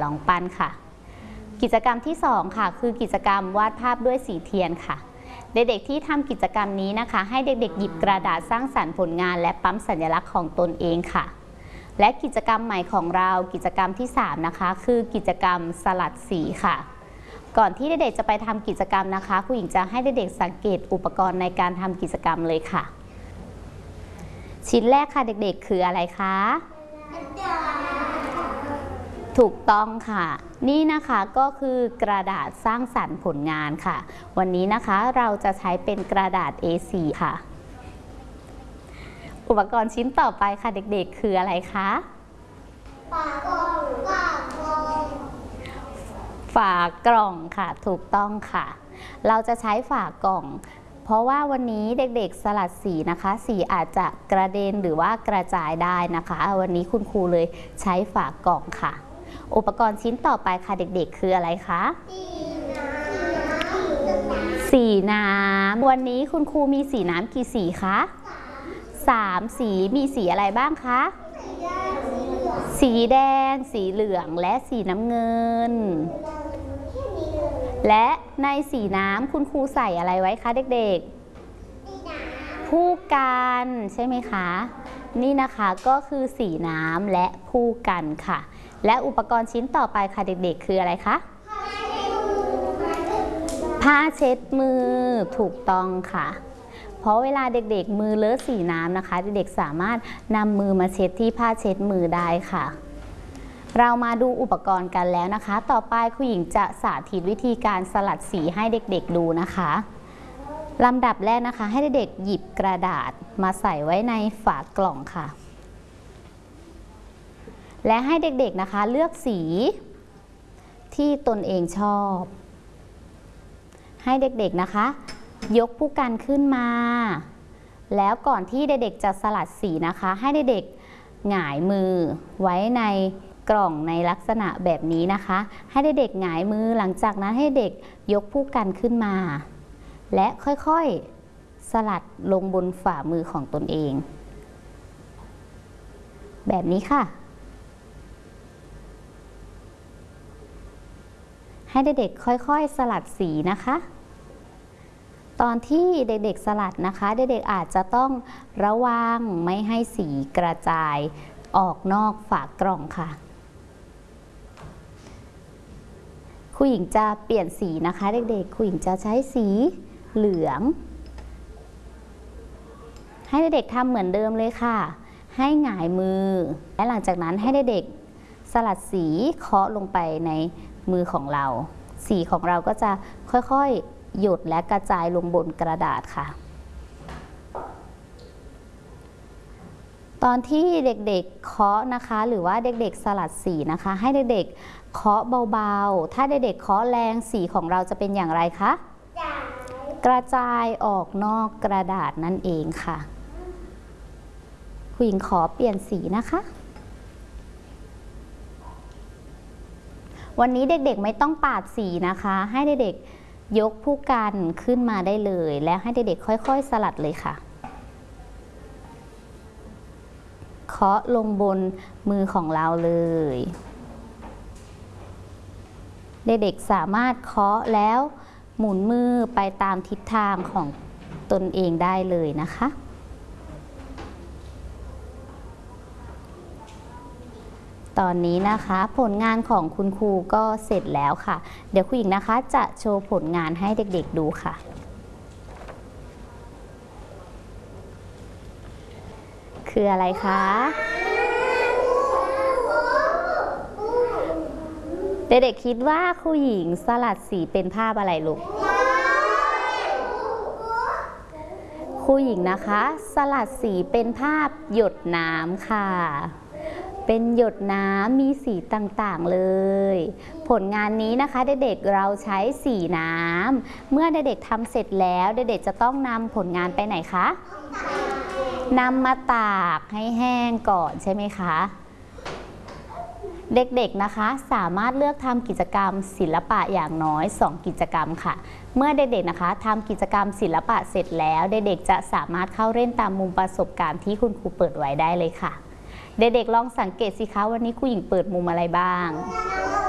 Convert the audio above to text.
ลองปั้นค่ะกิจกรรมที่2ค่ะคือกิจกรรมวาดภาพด้วยสีเทียนค่ะเด็กๆที่ทำกิจกรรมนี้นะคะให้เด็กๆหยิบกระดาษสร้างสรรค์ผลงานและปั๊มสัญลักษณ์ของตนเองค่ะและกิจกรรมใหม่ของเรากิจกรรมที่3นะคะคือกิจกรรมสลัดสีค่ะก่อนที่เด็กๆจะไปทำกิจกรรมนะคะครูหญิงจะให้เด็กๆสังเกตอุปกรณ์ในการทำกิจกรรมเลยค่ะชิ้นแรกค่ะเด็กๆคืออะไรคะถูกต้องค่ะนี่นะคะก็คือกระดาษสร้างสรรค์ผลงานค่ะวันนี้นะคะเราจะใช้เป็นกระดาษ A4 ค่ะอุปกรณ์ชิ้นต่อไปค่ะเด็กๆคืออะไรคะฝากล่องค่ะถูกต้องค่ะเราจะใช้ฝากล่องเพราะว่าวันนี้เด็กๆสลัดสีนะคะสีอาจจะกระเด็นหรือว่ากระจายได้นะคะวันนี้คุณครูเลยใช้ฝากล่องค่ะอุปกรณ์ชิ้นต่อไปค่ะเด็กๆคืออะไรคะสีน้ำวันนี้คุณครูมีสีน้ำกี่สีคะ3สีมีสีอะไรบ้างคะสีแดงสีเหลืองและสีน้ำเงินและในสีน้ำคุณครูใส่อะไรไว้คะเด็กๆผู้กันใช่ไหมคะนี่นะคะก็คือสีน้ำและผู้กันค่ะและอุปกรณ์ชิ้นต่อไปค่ะเด็กๆคืออะไรคะผ้าเช็ดมือถูกต้องค่ะเพราะเวลาเด็กๆมือเลอะสีน้ำนะคะเด็กๆสามารถนำมือมาเช็ดที่ผ้าเช็ดมือได้ค่ะเรามาดูอุปกรณ์กันแล้วนะคะต่อไปครูหญิงจะสาธิตวิธีการสลัดสีให้เด็กๆดูนะคะลำดับแรกนะคะให้เด็กๆหยิบกระดาษมาใส่ไว้ในฝากล่องค่ะและให้เด็กๆนะคะเลือกสีที่ตนเองชอบให้เด็กๆนะคะยกผู้กันขึ้นมาแล้วก่อนที่เด็กๆจะสลัดสีนะคะให้เด็กๆหงายมือไว้ในกล่องในลักษณะแบบนี้นะคะให้เด็กๆหงายมือหลังจากนั้นให้เด็กยกผู้กันขึ้นมาและค่อยๆสลัดลงบนฝ่ามือของตนเองแบบนี้ค่ะให้เด็กๆค่อยๆสลัดสีนะคะตอนที่เด็กๆสลัดนะคะเด็กๆอาจจะต้องระวังไม่ให้สีกระจายออกนอกฝากล่องค่ะครูหญิงจะเปลี่ยนสีนะคะเด็กๆครูหญิงจะใช้สีเหลืองให้เด็กๆทำเหมือนเดิมเลยค่ะให้หงายมือและหลังจากนั้นให้เด็กๆสลัดสีเคาะลงไปในมือของเราสีของเราก็จะค่อยๆหยดและกระจายลงบนกระดาษค่ะตอนที่เด็กๆเคาะนะคะหรือว่าเด็กๆสลัดสีนะคะให้เด็กๆเคาะเบาๆถ้าเด็กๆเคาะแรงสีของเราจะเป็นอย่างไรคะกระจายออกนอกกระดาษนั่นเองค่ะผู้หญิงขอเปลี่ยนสีนะคะวันนี้เด็กๆไม่ต้องปาดสีนะคะให้เด็กๆยกผู้กันขึ้นมาได้เลยแล้วให้เด็กๆค่อยๆสลัดเลยค่ะเคาะลงบนมือของเราเลยเด็กๆสามารถเคาะแล้วหมุนมือไปตามทิศทางของตนเองได้เลยนะคะตอนนี้นะคะผลงานของคุณครูก็เสร็จแล้วค่ะเดี๋ยวครูหญิงนะคะจะโชว์ผลงานให้เด็กๆดูค่ะคืออะไรคะเด็กๆคิดว่าครูหญิงสลัดสีเป็นภาพอะไรลูกครูหญิงนะคะสลัดสีเป็นภาพหยดน้ำค่ะเป็นหยดน้ำมีสีต่างๆเลยผลงานนี้นะคะเด็กๆเราใช้สีน้ำเมื่อเด็กๆทำเสร็จแล้วเด็กๆจะต้องนำผลงานไปไหนคะนำมาตากให้แห้งก่อนใช่ไหมคะเด็กๆนะคะสามารถเลือกทำกิจกรรมศิลปะอย่างน้อย2กิจกรรมค่ะเมื่อเด็กๆนะคะทำกิจกรรมศิลปะเสร็จแล้วเด็กๆจะสามารถเข้าเล่นตามมุมประสบการณ์ที่คุณครูเปิดไว้ได้เลยค่ะเด็กๆลองสังเกตสิคะวันนี้ครูหญิงเปิดมุมอะไรบ้าง